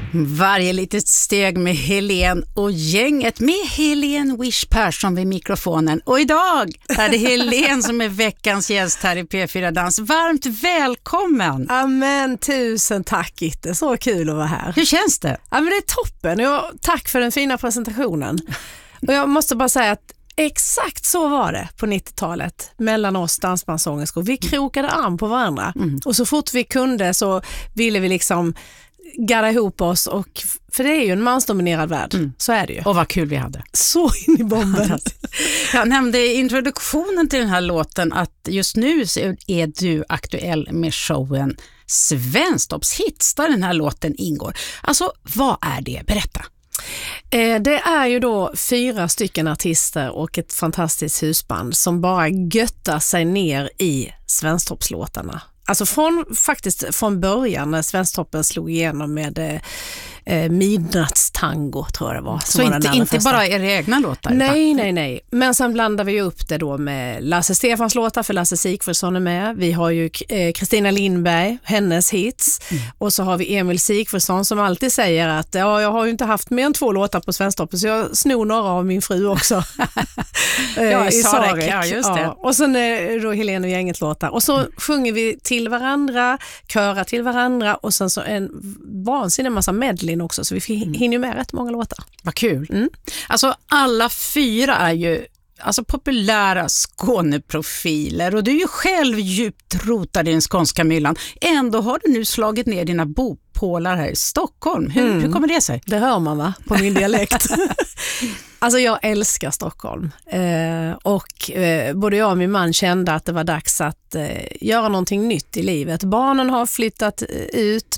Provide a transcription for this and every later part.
Varje litet steg med Helen och gänget med Helen Wish Persson vid mikrofonen. Och idag är det Helen som är veckans gäst här i P4 Dans. Varmt välkommen! Amen, tusen tack Gitte, så kul att vara här. Hur känns det? Ja, men det är toppen. Tack för den fina presentationen. Och jag måste bara säga att exakt så var det på 90-talet mellan oss dansbandssångerskor. Vi krokade arm på varandra och så fort vi kunde så ville vi liksom gadda ihop oss, och för det är ju en mansdominerad värld, så är det ju. Och vad kul vi hade. Så in i bomben. Jag nämnde i introduktionen till den här låten att just nu är du aktuell med showen Svensktoppshits där den här låten ingår. Alltså, vad är det? Berätta. Det är ju då 4 stycken artister och ett fantastiskt husband som bara göttar sig ner i Svensktoppslåtarna. Alltså från början när Svensktoppen slog igenom med Midnattstango, tror jag det var. Så inte bara era egna låtar? Nej. Men sen blandar vi upp det då med Lasse Stefans låtar, för Lasse Sigfridsson är med. Vi har ju Kristina Lindberg, hennes hits. Och så har vi Emil Sigfridsson som alltid säger att jag har ju inte haft mer än 2 låtar på Svensktoppen, så jag snor några av min fru också. Ja, Sarek. Ja, just det. Ja. Och sen då Helen och gänget låtar. Och så sjunger vi till varandra, körar till varandra, och sen så en vansinnig massa medley också, så vi hinner ju med rätt många låtar. Vad kul. Alltså alla 4 är ju populära Skåneprofiler, och du är ju själv djupt rotad i den skånska myllan. Ändå har du nu slagit ner dina bopålar här i Stockholm. Hur kommer det sig? Det hör man, va? På min dialekt. Alltså jag älskar Stockholm, och både jag och min man kände att det var dags att göra någonting nytt i livet. Barnen har flyttat ut,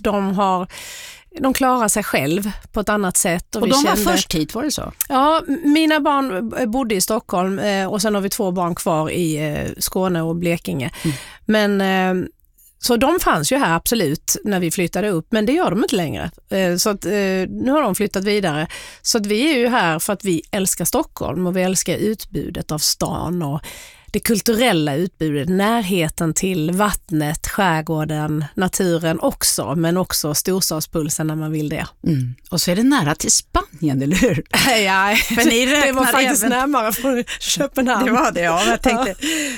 de klarar sig själv på ett annat sätt. Och de var först hit, var det så? Ja, mina barn bodde i Stockholm, och sen har vi 2 barn kvar i Skåne och Blekinge. Men så de fanns ju här absolut när vi flyttade upp, men det gör de inte längre. Så att, nu har de flyttat vidare. Så att vi är ju här för att vi älskar Stockholm, och vi älskar utbudet av stan och det kulturella utbudet, närheten till vattnet, skärgården, naturen också, men också storstadspulsen när man vill det. Och så är det nära till Spanien, eller hur? Ja, för ni det var faktiskt närmare från Köpenhamn. Det var det, ja. Jag tänkte,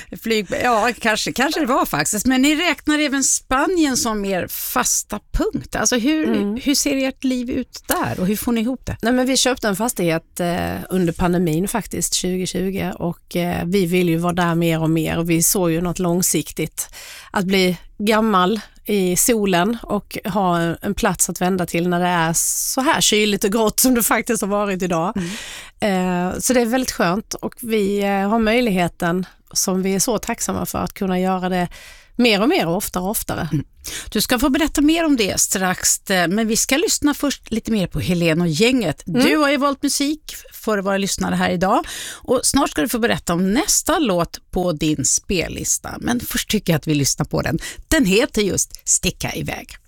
kanske det var faktiskt. Men ni räknar även Spanien som er fasta punkt. Alltså hur ser ert liv ut där, och hur får ni ihop det? Nej, men vi köpte en fastighet under pandemin faktiskt, 2020, och vi vill ju vara där mer och mer, och vi såg ju något långsiktigt att bli gammal i solen och ha en plats att vända till när det är så här kyligt och grått som det faktiskt har varit idag. Så det är väldigt skönt, och vi har möjligheten som vi är så tacksamma för att kunna göra det mer och mer och oftare. Du ska få berätta mer om det strax, men vi ska lyssna först lite mer på Helen och gänget. Du har ju valt musik för våra lyssnare här idag, och snart ska du få berätta om nästa låt på din spellista. Men först tycker jag att vi lyssnar på den. Den heter just Sticka iväg.